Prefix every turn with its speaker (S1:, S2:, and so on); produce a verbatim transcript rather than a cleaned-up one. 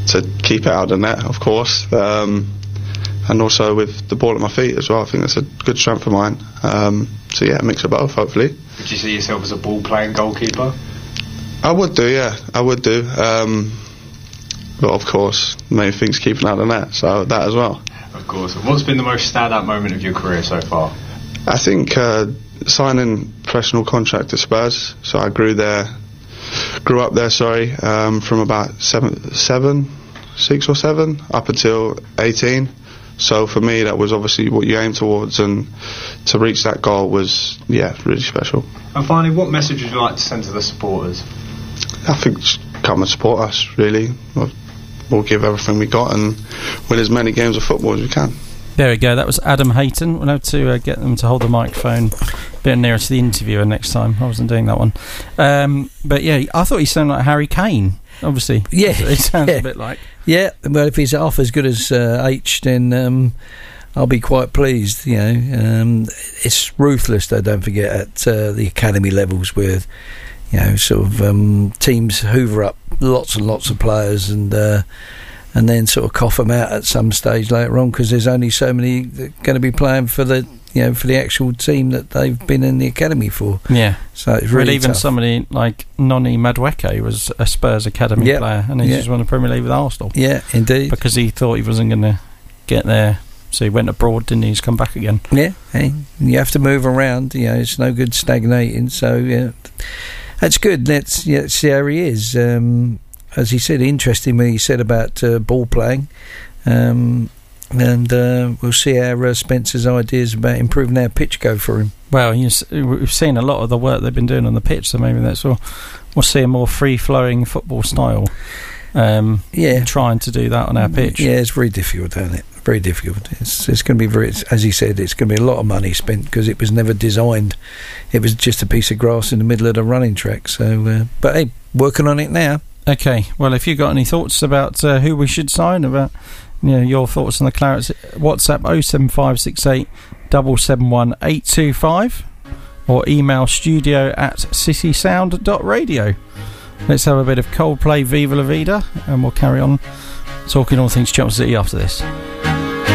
S1: to keep it out of the net, of course, um, and also with the ball at my feet as well. I think that's a good strength of mine. Um, so yeah, a mix of both, hopefully.
S2: Would you see yourself as a ball-playing goalkeeper?
S1: I would do, yeah, I would do. Um, but of course, the main thing's keeping out of the net, so that as well.
S2: Of course. What's been the most standout moment of your career so far?
S1: I think uh, signing professional contract at Spurs. So I grew there, grew up there, sorry, um, from about seven, seven, six or seven up until eighteen. So for me, that was obviously what you aim towards, and to reach that goal was, yeah, really special.
S2: And finally, what message would you like to send to the supporters?
S1: I think just come and support us, really. We'll, we'll give everything we got and win as many games of football as we can.
S3: There we go, that was Adam Hayton. We'll have to uh, get them to hold the microphone a bit nearer to the interviewer next time. I wasn't doing that one. Um, but yeah, I thought he sounded like Harry Kane, obviously.
S4: Yeah.
S3: He sounds
S4: yeah.
S3: a bit like.
S4: Yeah, well, if he's half as good as uh, H, then um, I'll be quite pleased, you know. Um, it's ruthless, though, don't forget, at uh, the academy levels where, you know, sort of um, teams hoover up lots and lots of players and uh, and then sort of cough them out at some stage later on, because there's only so many that are going to be playing for the, you know, for the actual team that they've been in the academy for.
S3: Yeah.
S4: So it's really
S3: well, even
S4: tough.
S3: somebody like Noni Madueke was a Spurs academy
S4: yep.
S3: player, and he
S4: yep.
S3: just won the Premier League with Arsenal.
S4: Yeah, indeed.
S3: Because he thought he wasn't going to get there, so he went abroad, didn't he? He's come back again.
S4: Yeah, hey, you have to move around. You know, it's no good stagnating. So yeah, that's good. Let's, yeah, let's see how he is. Um, as he said, interesting when he said about uh, ball playing. Um, and uh, we'll see how uh, Spencer's ideas about improving our pitch go for him.
S3: Well, you s- we've seen a lot of the work they've been doing on the pitch, so maybe that's all. We'll see a more free-flowing football style. Um,
S4: yeah,
S3: trying to do that on our pitch.
S4: Yeah, it's very difficult, isn't it? Very difficult. It's, it's going to be very, as he said, it's going to be a lot of money spent because it was never designed. It was just a piece of grass in the middle of the running track. So, uh, but hey, working on it now.
S3: Okay. Well, if you've got any thoughts about uh, who we should sign, about you know, your thoughts on the Clarets, WhatsApp oh seven five six eight seven seven one eight two five or email studio at citysound dot radio. Let's have a bit of Coldplay, Viva La Vida, and we'll carry on talking all things Chelsea City after this.